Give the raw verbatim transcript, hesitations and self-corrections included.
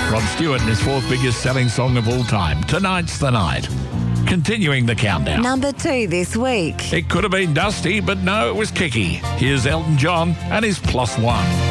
Rod Stewart and his fourth biggest selling song of all time, Tonight's the Night. Continuing the countdown. Number two this week. It could have been Dusty, but no, it was Kiki. Here's Elton John and his Plus One.